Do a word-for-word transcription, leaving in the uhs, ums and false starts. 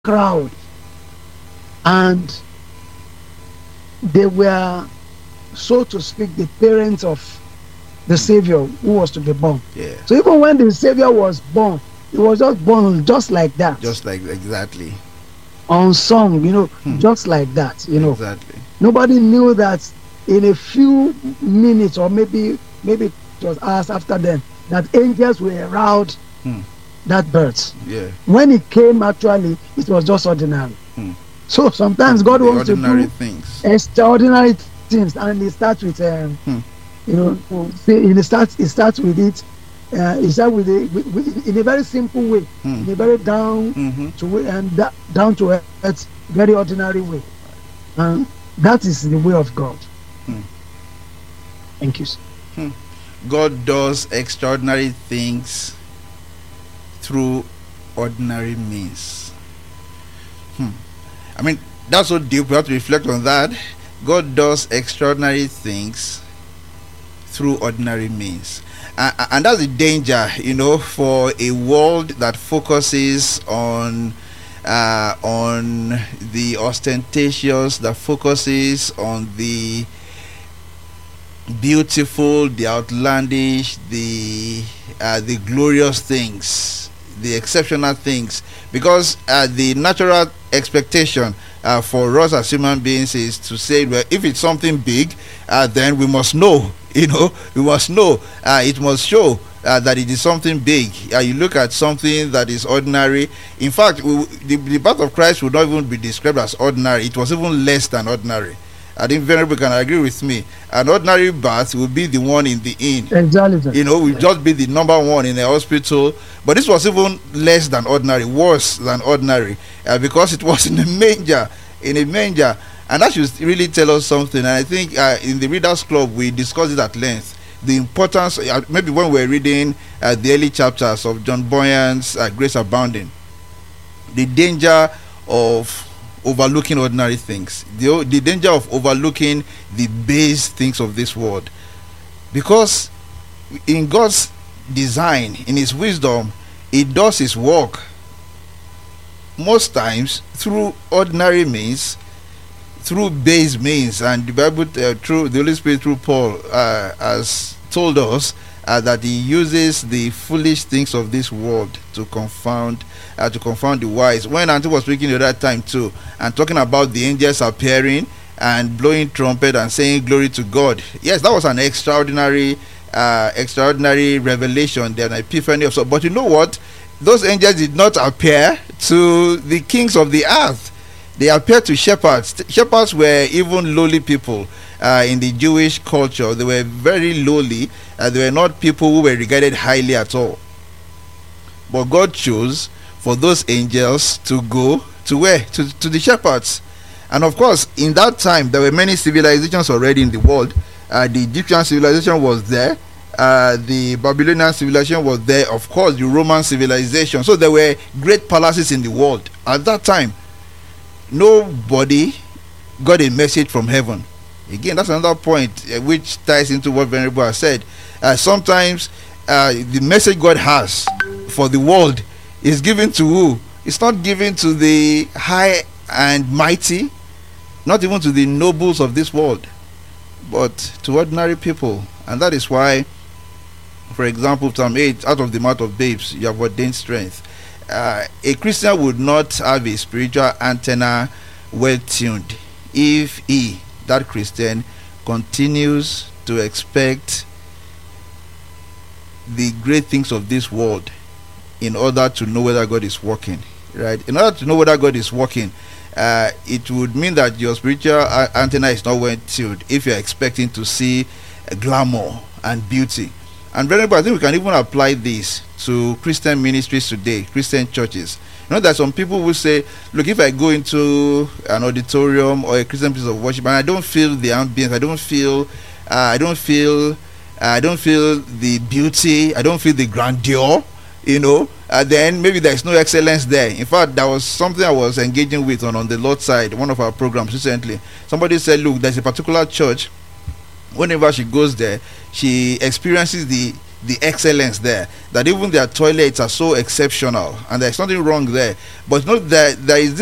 crowd, and they were, so to speak, the parents of the Savior who was to be born. Yeah. So even when the Savior was born, he was just born just like that, Just like exactly. unsung, you know, Hmm. just like that, you know. Exactly. Nobody knew that in a few minutes, or maybe maybe it was hours after then, that angels will around Hmm. that birth. Yeah. When it came, actually, it was just ordinary. Hmm. So sometimes God The wants to ordinary do things. extraordinary things, and it starts with, um, Hmm. you know, say it starts it starts with it. Uh, it starts with, it with, with in a very simple way, Hmm. in a very down Mm-hmm. to way and da- down to earth, very ordinary way, and that is the way of God. Hmm. Thank you, sir. God does extraordinary things through ordinary means. Hmm. I mean, that's so deep. We have to reflect on that. God does extraordinary things through ordinary means. Uh, and that's the danger, you know, for a world that focuses on uh, on the ostentatious, that focuses on the beautiful, the outlandish, the uh, the glorious things, the exceptional things, because uh, the natural expectation uh, for us as human beings is to say, well, if it's something big, uh, then we must know, you know, we must know, uh, it must show uh, that it is something big. Uh, you look at something that is ordinary. In fact, we, the, the birth of Christ would not even be described as ordinary. It was even less than ordinary. I think Venerable can agree with me. An ordinary birth would be the one in the inn. Exactly. You know, will just be the number one in a hospital. But this was even less than ordinary, worse than ordinary, uh, because it was in a manger, in a manger. And that should really tell us something. And I think uh, in the Readers Club, we discussed it at length. The importance, uh, maybe when we were reading uh, the early chapters of John Bunyan's uh, Grace Abounding, the danger of overlooking ordinary things, the, the danger of overlooking the base things of this world. Because in God's design, in his wisdom, he does his work most times through ordinary means, through base means. And the Bible, uh, through the Holy Spirit, through Paul, uh, has told us uh, that he uses the foolish things of this world to confound uh, to confound the wise. When Auntie was speaking at that time too, and talking about the angels appearing and blowing trumpet and saying glory to God, yes, that was an extraordinary uh, extraordinary revelation, an epiphany of so. But you know what? Those angels did not appear to the kings of the earth. They appeared to shepherds. Shepherds were even lowly people uh, in the Jewish culture. They were very lowly. Uh, they were not people who were regarded highly at all. But God chose for those angels to go to where? To, to the shepherds. And of course, in that time, there were many civilizations already in the world. Uh, the Egyptian civilization was there. Uh, the Babylonian civilization was there. Of course, the Roman civilization. So there were great palaces in the world at that time. Nobody got a message from heaven. Again, that's another point uh, which ties into what Venerable has said. Uh, sometimes uh, the message God has for the world is given to who? It's not given to the high and mighty, not even to the nobles of this world, but to ordinary people. And that is why, for example, Psalm eight, out of the mouth of babes you have ordained strength. Uh, a Christian would not have a spiritual antenna well tuned if he, that Christian, continues to expect the great things of this world in order to know whether God is working. Right? In order to know whether God is working, uh, it would mean that your spiritual uh, antenna is not well tuned if you're expecting to see uh, glamour and beauty. And very I think we can even apply this to Christian ministries today, Christian churches. You know, there are some people who say, look, if I go into an auditorium or a Christian place of worship and I don't feel the ambience, I don't feel, uh, I don't feel, uh, I don't feel the beauty, I don't feel the grandeur, you know, uh, then maybe there's no excellence there. In fact, there was something I was engaging with on, on the Lord's side, one of our programs recently. Somebody said, look, there's a particular church, whenever she goes there, she experiences the the excellence there, that even their toilets are so exceptional, and there's nothing wrong there. But you know, there there is